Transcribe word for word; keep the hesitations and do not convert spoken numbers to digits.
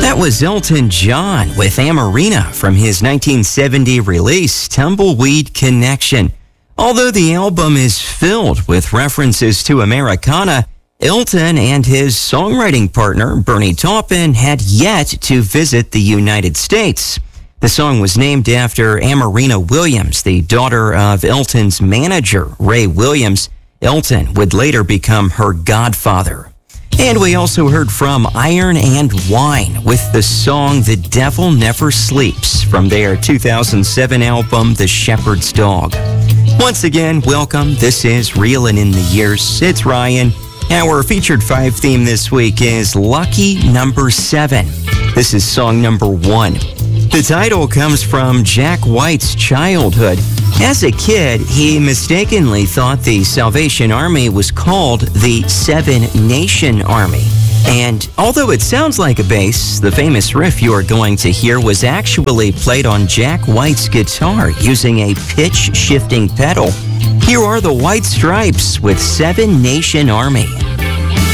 That was Elton John with Amarina from his nineteen seventy release, Tumbleweed Connection. Although the album is filled with references to Americana, Elton and his songwriting partner, Bernie Taupin, had yet to visit the United States. The song was named after Amarina Williams, the daughter of Elton's manager, Ray Williams. Elton would later become her godfather. And we also heard from Iron and Wine with the song The Devil Never Sleeps from their two thousand seven album, The Shepherd's Dog. Once again, welcome. This is Reelin' in the Years. It's Ryan. Our featured five theme this week is Lucky Number Seven. This is song number one. The title comes from Jack White's childhood. As a kid, he mistakenly thought the Salvation Army was called the Seven Nation Army. And although it sounds like a bass, the famous riff you are going to hear was actually played on Jack White's guitar using a pitch-shifting pedal. Here are the White Stripes with Seven Nation Army.